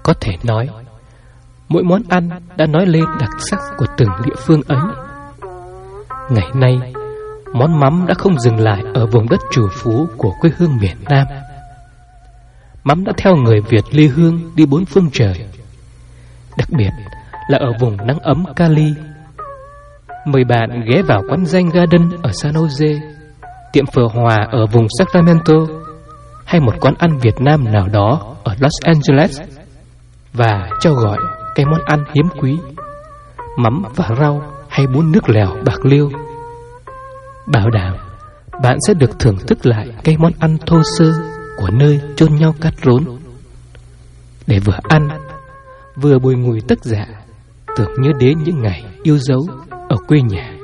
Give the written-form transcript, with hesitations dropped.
Có thể nói, mỗi món ăn đã nói lên đặc sắc của từng địa phương ấy. Ngày nay, món mắm đã không dừng lại ở vùng đất trù phú của quê hương miền Nam. Mắm đã theo người Việt ly hương đi bốn phương trời, đặc biệt là ở vùng nắng ấm Cali. Mời bạn ghé vào quán danh Garden ở San Jose, tiệm phở Hòa ở vùng Sacramento, hay một quán ăn Việt Nam nào đó ở Los Angeles, và cho gọi cái món ăn hiếm quý, mắm và rau hay bún nước lèo bạc liêu. Bảo đảm bạn sẽ được thưởng thức lại cái món ăn thô sơ của nơi chôn nhau cắt rốn, để vừa ăn vừa bồi ngùi tức dạ, tưởng nhớ đến những ngày yêu dấu ở quê nhà.